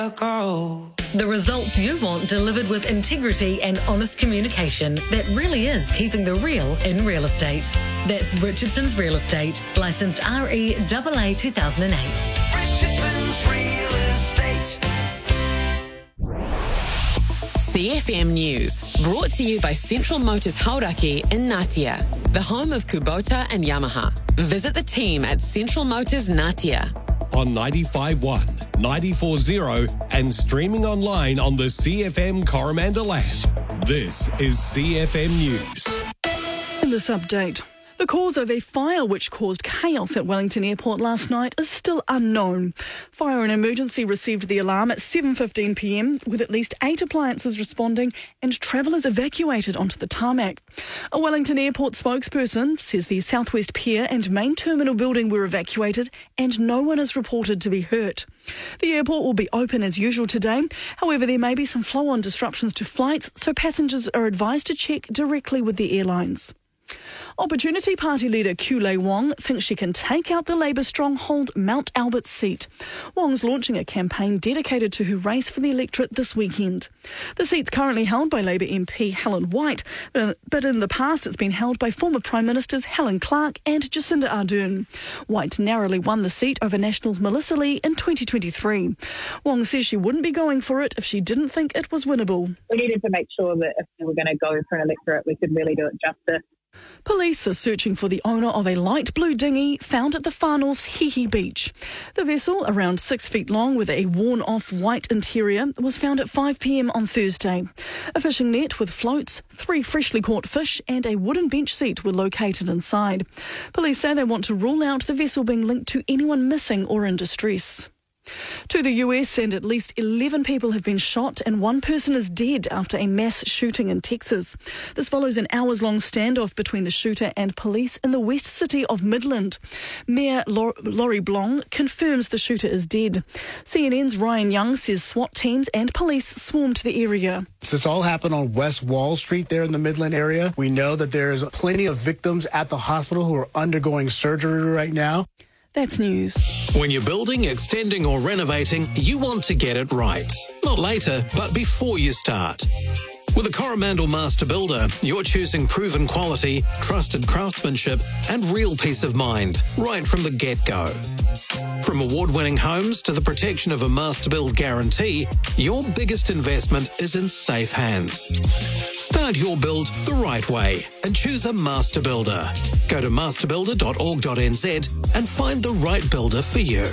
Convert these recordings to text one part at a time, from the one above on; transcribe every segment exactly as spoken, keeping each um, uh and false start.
The results you want delivered with integrity and honest communication that really is keeping the real in real estate. That's Richardson's Real Estate, licensed R E A A two thousand eight. Richardson's Real Estate. C F M News, brought to you by Central Motors Hauraki in Ngatea, the home of Kubota and Yamaha. Visit the team at Central Motors Ngatea. On ninety-five point one, ninety-four point zero and streaming online on the C F M Coromandel app. This is C F M News. In this update, the cause of a fire which caused chaos at Wellington Airport last night is still unknown. Fire and Emergency received the alarm at seven fifteen p m with at least eight appliances responding and travellers evacuated onto the tarmac. A Wellington Airport spokesperson says the Southwest Pier and main terminal building were evacuated and no one is reported to be hurt. The airport will be open as usual today. However, there may be some flow-on disruptions to flights, so passengers are advised to check directly with the airlines. Opportunity Party leader Kulei Wong thinks she can take out the Labour stronghold Mount Albert seat. Wong's launching a campaign dedicated to her race for the electorate this weekend. The seat's currently held by Labour M P Helen White, but in the past it's been held by former Prime Ministers Helen Clark and Jacinda Ardern. White narrowly won the seat over National's Melissa Lee in twenty twenty-three. Wong says she wouldn't be going for it if she didn't think it was winnable. We needed to make sure that if we were going to go for an electorate, we could really do it justice. Police are searching for the owner of a light blue dinghy found at the Far North's Hihi Beach. The vessel, around six feet long with a worn-off white interior, was found at five p m on Thursday. A fishing net with floats, three freshly caught fish and a wooden bench seat were located inside. Police say they want to rule out the vessel being linked to anyone missing or in distress. To the U S, and at least eleven people have been shot and one person is dead after a mass shooting in Texas. This follows an hours-long standoff between the shooter and police in the west city of Midland. Mayor Laurie Blong confirms the shooter is dead. C N N's Ryan Young says SWAT teams and police swarmed the area. This all happened on West Wall Street there in the Midland area. We know that there's plenty of victims at the hospital who are undergoing surgery right now. That's news. When you're building, extending or renovating, you want to get it right. Not later, but before you start. With a Coromandel Master Builder, you're choosing proven quality, trusted craftsmanship and real peace of mind right from the get-go. From award-winning homes to the protection of a Master Build guarantee, your biggest investment is in safe hands. Start your build the right way and choose a Master Builder. Go to master builder dot org dot n z and find the right builder for you.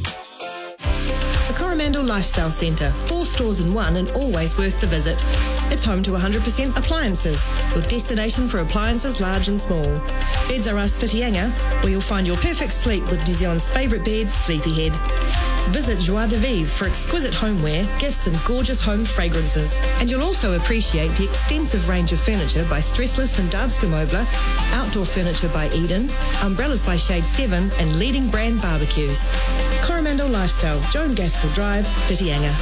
The Coromandel Lifestyle Centre, four stores in one and always worth the visit. It's home to one hundred percent appliances, your destination for appliances large and small. Beds R Us Whitianga, where you'll find your perfect sleep with New Zealand's favourite bed, Sleepyhead. Visit Joie de Vivre for exquisite homeware, gifts and gorgeous home fragrances. And you'll also appreciate the extensive range of furniture by Stressless and Danske Möbler, outdoor furniture by Eden, umbrellas by Shade seven and leading brand barbecues. Coromandel Lifestyle, Joan Gaskell Drive, Whitianga.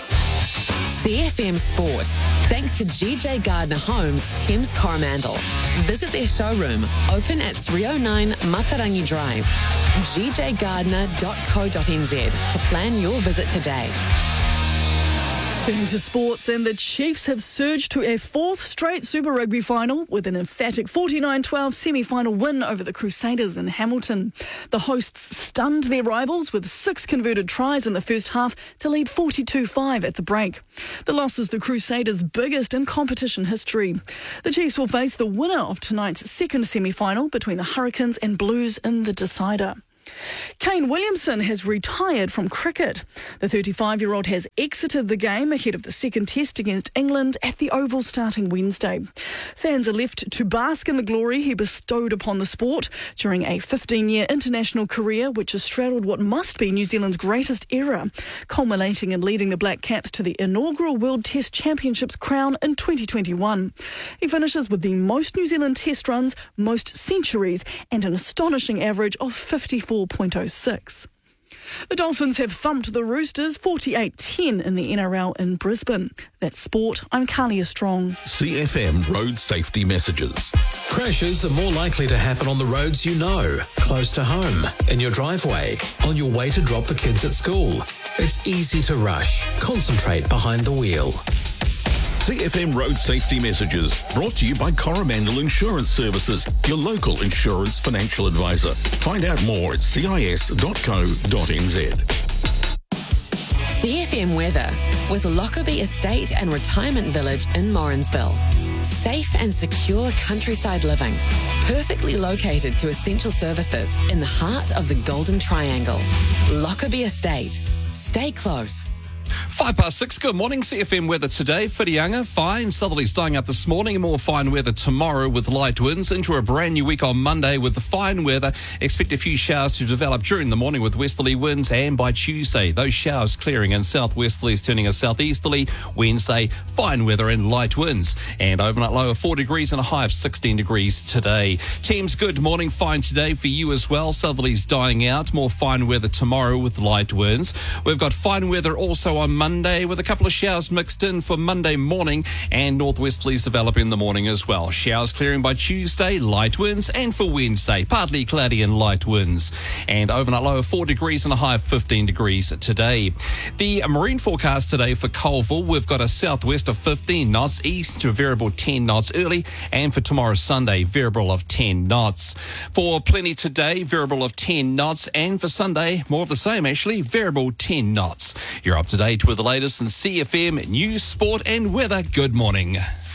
C F M Sport, thanks to G J Gardner Homes, Thames Coromandel. Visit their showroom, open at three oh nine Matarangi Drive, g j gardner dot co dot n z to plan your visit today. Turning to sports, and the Chiefs have surged to a fourth straight Super Rugby final with an emphatic forty-nine twelve semi-final win over the Crusaders in Hamilton. The hosts stunned their rivals with six converted tries in the first half to lead forty-two five at the break. The loss is the Crusaders' biggest in competition history. The Chiefs will face the winner of tonight's second semi-final between the Hurricanes and Blues in the decider. Kane Williamson has retired from cricket. The thirty-five-year-old has exited the game ahead of the second test against England at the Oval starting Wednesday. Fans are left to bask in the glory he bestowed upon the sport during a fifteen-year international career which has straddled what must be New Zealand's greatest era, culminating in leading the Black Caps to the inaugural World Test Championships crown in twenty twenty-one. He finishes with the most New Zealand Test runs, most centuries, and an astonishing average of fifty-four point oh six. The Dolphins have thumped the Roosters forty-eight ten in the N R L in Brisbane. That's sport. I'm Carlia Strong. C F M road safety messages. Crashes are more likely to happen on the roads you know, close to home, in your driveway, on your way to drop the kids at school. It's easy to rush. Concentrate behind the wheel. C F M road safety messages brought to you by Coromandel Insurance Services, your local insurance financial advisor. Find out more at c i s dot co dot n z. C F M weather with Lockerbie Estate and Retirement Village in Morrinsville. Safe and secure countryside living, perfectly located to essential services in the heart of the Golden Triangle. Lockerbie Estate. Stay close. Five past six, good morning. C F M weather today. Whitianga, fine. Southerlies dying up this morning. More fine weather tomorrow with light winds. Into a brand new week on Monday with the fine weather. Expect a few showers to develop during the morning with westerly winds, and by Tuesday, those showers clearing and southwesterlies turning a southeasterly. Wednesday, fine weather and light winds. And overnight low of four degrees and a high of sixteen degrees today. Teams, good morning. Fine today for you as well. Southerlies dying out. More fine weather tomorrow with light winds. We've got fine weather also on Monday with a couple of showers mixed in for Monday morning, and northwesterlies developing in the morning as well. Showers clearing by Tuesday, light winds, and for Wednesday, partly cloudy and light winds. And overnight low of four degrees and a high of fifteen degrees today. The marine forecast today for Colville, we've got a southwest of fifteen knots, east to a variable ten knots early, and for tomorrow Sunday, variable of ten knots. For Plenty today, variable of ten knots, and for Sunday, more of the same actually, variable ten knots. You're up to date with the latest in C F M news, sport and weather. Good morning.